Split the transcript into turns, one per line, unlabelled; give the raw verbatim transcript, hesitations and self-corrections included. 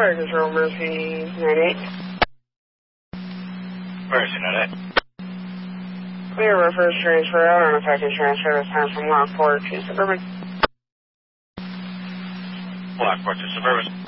Fire Control, Mercy ninety-eight.
Mercy ninety-eight.
Clear reverse transfer out on a package transfer this time from Lockport to Suburban.
Lockport to Suburban.